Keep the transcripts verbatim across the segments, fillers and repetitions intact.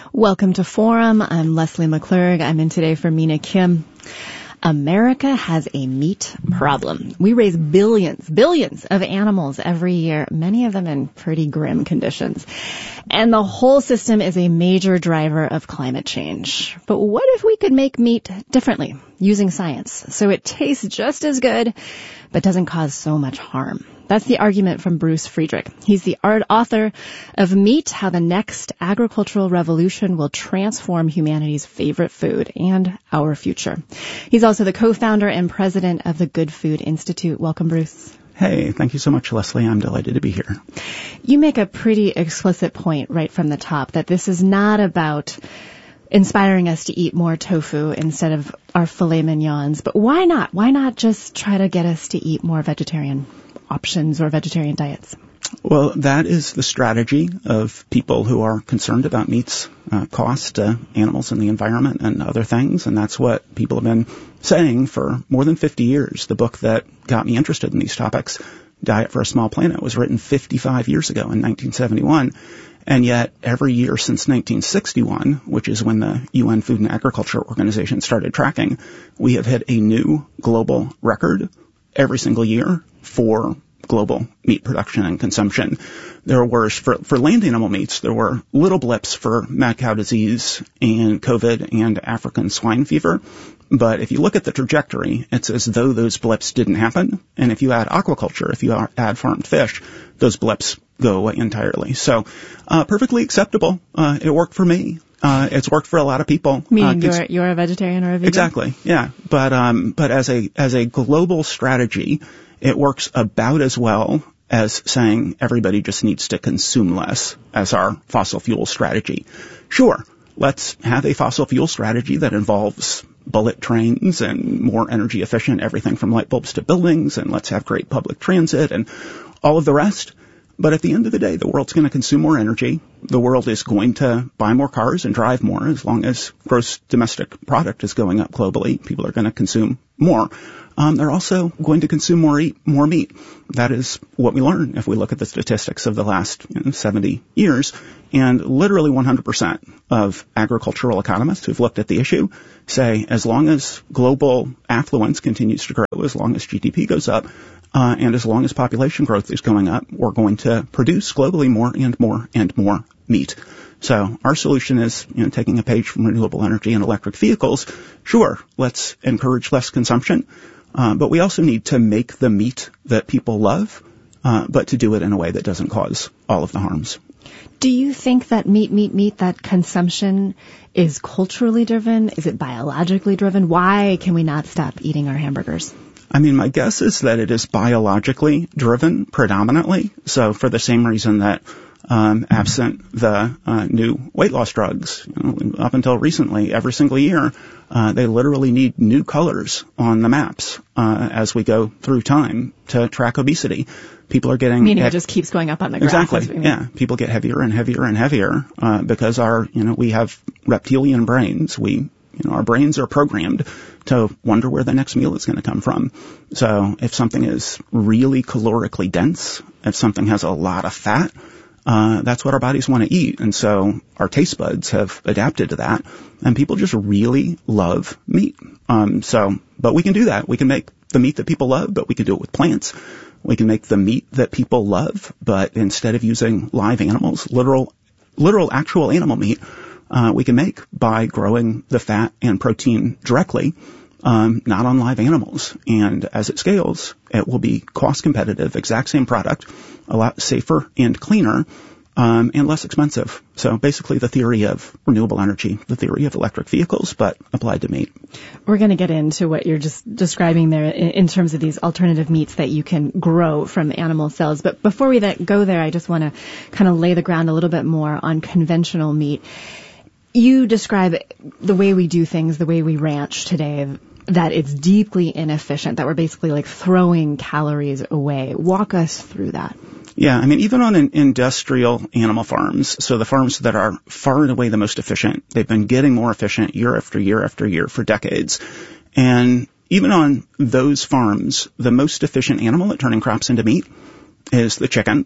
Welcome to Forum. I'm Leslie McClurg. I'm in today for Mina Kim. America has a meat problem. We raise billions, billions of animals every year, many of them in pretty grim conditions. And the whole system is a major driver of climate change. But what if we could make meat differently, using science, so it tastes just as good, but doesn't cause so much harm? That's the argument from Bruce Friedrich. He's the art author of Meat, How the Next Agricultural Revolution Will Transform Humanity's Favorite Food and Our Future. He's also the co-founder and president of the Good Food Institute. Welcome, Bruce. Hey, thank you so much, Leslie. I'm delighted to be here. You make a pretty explicit point right from the top that this is not about inspiring us to eat more tofu instead of our filet mignons. But why not? Why not just try to get us to eat more vegetarian options or vegetarian diets? Well, that is the strategy of people who are concerned about meat's uh, cost to animals and the environment and other things, and that's what people have been saying for more than fifty years. The book that got me interested in these topics, Diet for a Small Planet, was written fifty-five years ago in nineteen seventy-one, and yet every year since nineteen sixty-one, which is when the U N Food and Agriculture Organization started tracking, we have hit a new global record every single year for global meat production and consumption. There were, for, for land animal meats, there were little blips for mad cow disease and COVID and African swine fever. But if you look at the trajectory, it's as though those blips didn't happen. And if you add aquaculture, if you add farmed fish, those blips go away entirely. So, uh, perfectly acceptable. Uh, it worked for me. Uh, it's worked for a lot of people. Meaning uh, you're, you're a vegetarian or a vegan? Exactly. Yeah. But, um, but as a, as a global strategy, it works about as well as saying everybody just needs to consume less as our fossil fuel strategy. Sure, let's have a fossil fuel strategy that involves bullet trains and more energy efficient everything from light bulbs to buildings, and let's have great public transit and all of the rest. But at the end of the day, the world's going to consume more energy. The world is going to buy more cars and drive more. As long as gross domestic product is going up globally, people are going to consume more. Um, they're also going to consume more eat, more meat. That is what we learn if we look at the statistics of the last you know, seventy years. And literally one hundred percent of agricultural economists who've looked at the issue say as long as global affluence continues to grow, as long as G D P goes up, uh, and as long as population growth is going up, we're going to produce globally more and more and more meat. So our solution is, you know, taking a page from renewable energy and electric vehicles. Sure, let's encourage less consumption. Uh, but we also need to make the meat that people love, uh, but to do it in a way that doesn't cause all of the harms. Do you think that meat, meat, meat, that consumption is culturally driven? Is it biologically driven? Why can we not stop eating our hamburgers? I mean, my guess is that it is biologically driven predominantly. So for the same reason that Um, absent the uh, new weight loss drugs. You know, up until recently, every single year, uh, they literally need new colors on the maps uh, as we go through time to track obesity. People are getting... Meaning he- it just keeps going up on the graph. Exactly, yeah. People get heavier and heavier and heavier uh, because our, you know, we have reptilian brains. We, you know, our brains are programmed to wonder where the next meal is going to come from. So if something is really calorically dense, if something has a lot of fat, Uh, that's what our bodies want to eat. And so our taste buds have adapted to that. And people just really love meat. Um, so, but we can do that. We can make the meat that people love, but we can do it with plants. We can make the meat that people love, but instead of using live animals, literal, literal actual animal meat, uh, we can make by growing the fat and protein directly, um, not on live animals. And as it scales, it will be cost competitive, exact same product, a lot safer and cleaner, um, and less expensive. So basically the theory of renewable energy, the theory of electric vehicles, but applied to meat. We're going to get into what you're just describing there in, in terms of these alternative meats that you can grow from animal cells. But before we that, go there, I just want to kind of lay the ground a little bit more on conventional meat. You describe the way we do things, the way we ranch today, that it's deeply inefficient, that we're basically like throwing calories away. Walk us through that. Yeah, I mean, even on an industrial animal farms, so the farms that are far and away the most efficient, they've been getting more efficient year after year after year for decades. And even on those farms, the most efficient animal at turning crops into meat is the chicken.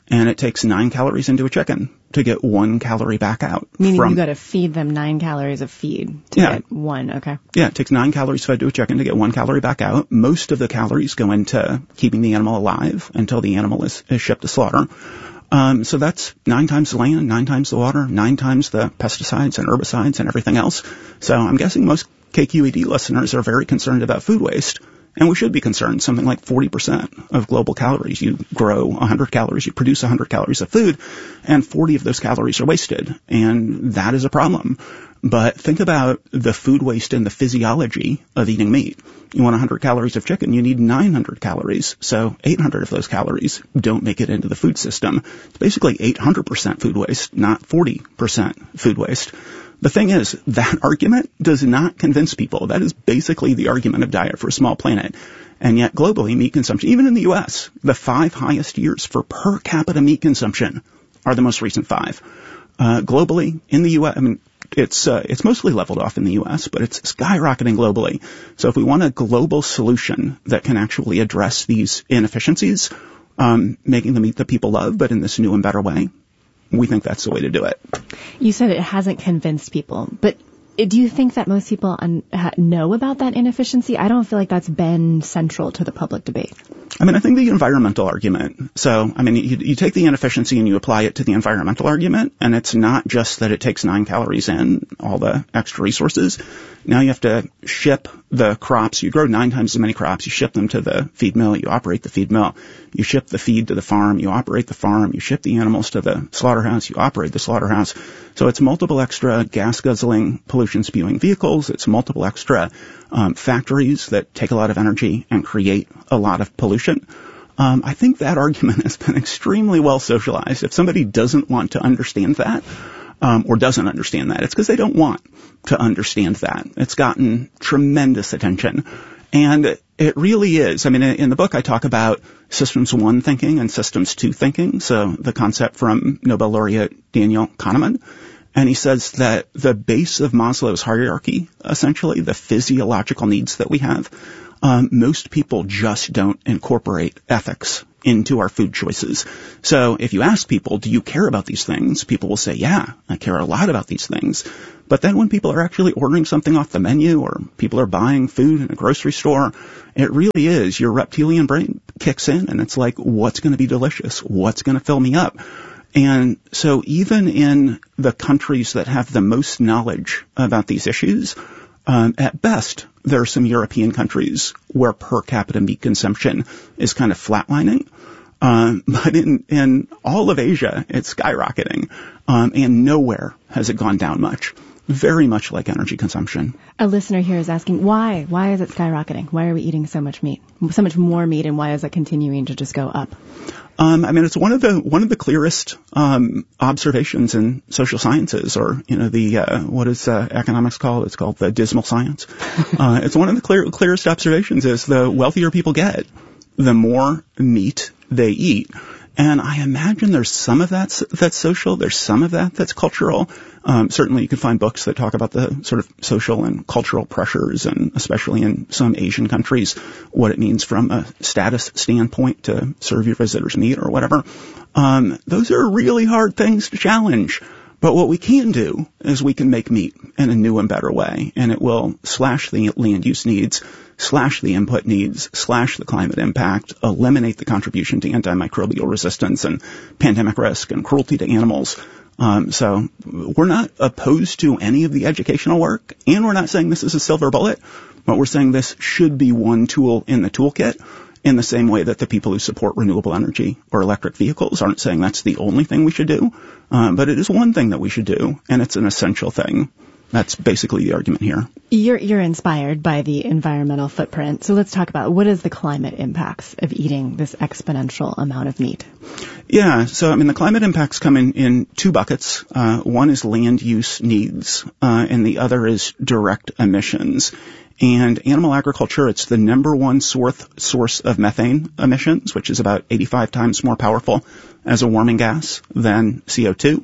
And it takes nine calories into a chicken to get one calorie back out. Meaning from, you got to feed them nine calories of feed to yeah. get one. Okay. Yeah, it takes nine calories fed to a chicken to get one calorie back out. Most of the calories go into keeping the animal alive until the animal is, is shipped to slaughter. Um, so that's nine times the land, nine times the water, nine times the pesticides and herbicides and everything else. So I'm guessing most K Q E D listeners are very concerned about food waste. And we should be concerned. Something like forty percent of global calories. You grow one hundred calories, you produce one hundred calories of food, and forty of those calories are wasted. And that is a problem. But think about the food waste and the physiology of eating meat. You want one hundred calories of chicken, you need nine hundred calories. So eight hundred of those calories don't make it into the food system. It's basically eight hundred percent food waste, not forty percent food waste. The thing is, that argument does not convince people. That is basically the argument of Diet for a Small Planet. And yet globally, meat consumption, even in the U S, the five highest years for per capita meat consumption are the most recent five. Uh, globally, in the U S, I mean, it's, uh, it's mostly leveled off in the U S, but it's skyrocketing globally. So if we want a global solution that can actually address these inefficiencies, um, making the meat that people love, but in this new and better way, we think that's the way to do it. You said it hasn't convinced people, but do you think that most people un- ha- know about that inefficiency? I don't feel like that's been central to the public debate. I mean, I think the environmental argument. So, I mean, you, you take the inefficiency and you apply it to the environmental argument, and it's not just that it takes nine calories in, all the extra resources. Now you have to ship the crops. You grow nine times as many crops. You ship them to the feed mill. You operate the feed mill. You ship the feed to the farm. You operate the farm. You ship the animals to the slaughterhouse. You operate the slaughterhouse. So it's multiple extra gas-guzzling, pollution-spewing vehicles. It's multiple extra um, factories that take a lot of energy and create a lot of pollution. Um, I think that argument has been extremely well socialized. If somebody doesn't want to understand that, um, or doesn't understand that, it's because they don't want to understand that. It's gotten tremendous attention. And it really is. I mean, in the book, I talk about systems one thinking and systems two thinking. So the concept from Nobel laureate Daniel Kahneman. And he says that the base of Maslow's hierarchy, essentially, the physiological needs that we have, um, most people just don't incorporate ethics into our food choices. So if you ask people, do you care about these things? People will say, yeah, I care a lot about these things. But then when people are actually ordering something off the menu or people are buying food in a grocery store, it really is your reptilian brain kicks in and it's like, what's going to be delicious? What's going to fill me up? And so even in the countries that have the most knowledge about these issues, um, at best, there are some European countries where per capita meat consumption is kind of flatlining. Um, but in, in all of Asia, it's skyrocketing. Um, and nowhere has it gone down much. Very much like energy consumption. A listener here is asking, why? Why is it skyrocketing? Why are we eating so much meat? So much more meat, and why is it continuing to just go up? Um, I mean, it's one of the one of the clearest um, observations in social sciences, or you know, the uh, what is uh, economics called? It's called the dismal science. uh, it's one of the clear, clearest observations is the wealthier people get, the more meat they eat. And I imagine there's some of that that's social. There's some of that that's cultural. Um, certainly you can find books that talk about the sort of social and cultural pressures, and especially in some Asian countries, what it means from a status standpoint to serve your visitors meat or whatever. Um, those are really hard things to challenge. But what we can do is we can make meat in a new and better way, and it will slash the land use needs, slash the input needs, slash the climate impact, eliminate the contribution to antimicrobial resistance and pandemic risk and cruelty to animals. Um, so we're not opposed to any of the educational work, and we're not saying this is a silver bullet, but we're saying this should be one tool in the toolkit, in the same way that the people who support renewable energy or electric vehicles aren't saying that's the only thing we should do. Um, but it is one thing that we should do, and it's an essential thing. That's basically the argument here. You're, you're inspired by the environmental footprint. So let's talk about what is the climate impacts of eating this exponential amount of meat? Yeah, so I mean the climate impacts come in, in two buckets. Uh, one is land use needs, uh, and the other is direct emissions. And animal agriculture, it's the number one source, source of methane emissions, which is about eighty-five times more powerful as a warming gas than C O two.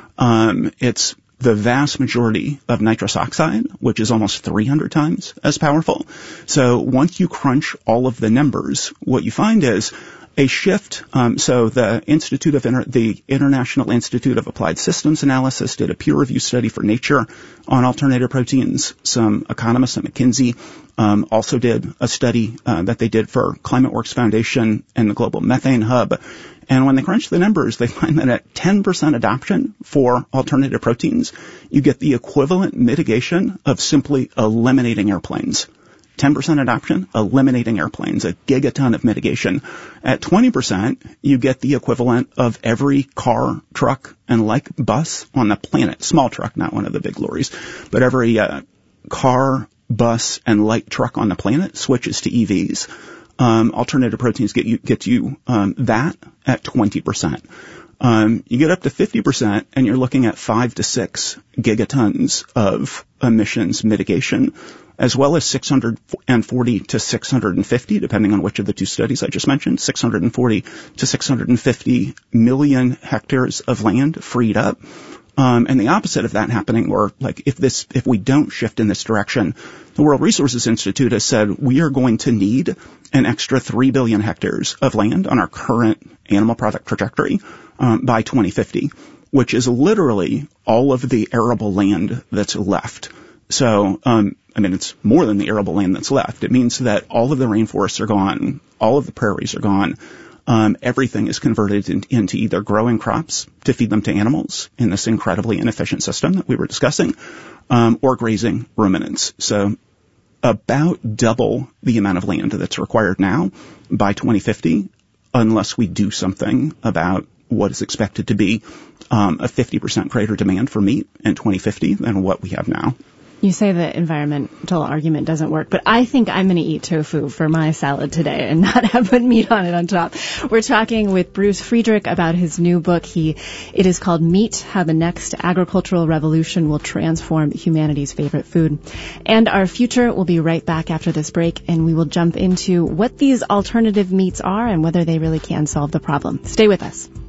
Um, it's the vast majority of nitrous oxide, which is almost three hundred times as powerful. So once you crunch all of the numbers, what you find is a shift. Um, so the Institute of Inter- the International Institute of Applied Systems Analysis did a peer review study for Nature on alternative proteins. Some economists at McKinsey um, also did a study uh, that they did for ClimateWorks Foundation and the Global Methane Hub. And when they crunch the numbers, they find that at ten percent adoption for alternative proteins, you get the equivalent mitigation of simply eliminating airplanes. ten percent adoption, eliminating airplanes, a gigaton of mitigation. At twenty percent, you get the equivalent of every car, truck, and like bus on the planet. Small truck, not one of the big lorries, but every uh, car, bus, and light truck on the planet switches to E Vs. Um, alternative proteins get you, get you um, that at twenty percent. Um, you get up to fifty percent, and you're looking at five to six gigatons of emissions mitigation, as well as six hundred forty to six hundred fifty, depending on which of the two studies I just mentioned, six hundred forty to six hundred fifty million hectares of land freed up. Um, and the opposite of that happening, or like if this, if we don't shift in this direction, the World Resources Institute has said we are going to need an extra three billion hectares of land on our current animal product trajectory um, by twenty fifty, which is literally all of the arable land that's left. So, um, I mean, it's more than the arable land that's left. It means that all of the rainforests are gone, all of the prairies are gone. Um, everything is converted in, into either growing crops to feed them to animals in this incredibly inefficient system that we were discussing, um, or grazing ruminants. So about double the amount of land that's required now by twenty fifty, unless we do something about what is expected to be um, a fifty percent greater demand for meat in twenty fifty than what we have now. You say the environmental argument doesn't work, but I think I'm going to eat tofu for my salad today and not have put meat on it on top. We're talking with Bruce Friedrich about his new book. He, it is called Meat, How the Next Agricultural Revolution Will Transform Humanity's Favorite Food. And our future will be right back after this break, and we will jump into what these alternative meats are and whether they really can solve the problem. Stay with us.